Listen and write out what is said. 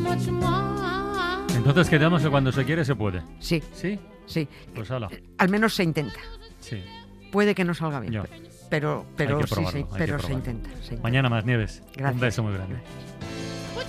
Entonces quedamos que cuando se quiere se puede. Sí, ¿Sí? sí. Pues hala. Al menos se intenta. Sí. Puede que no salga bien, Yo. pero Hay que sí, probarlo, hay que pero se probarlo. intenta. Mañana más, Nieves. Gracias. Un beso muy grande.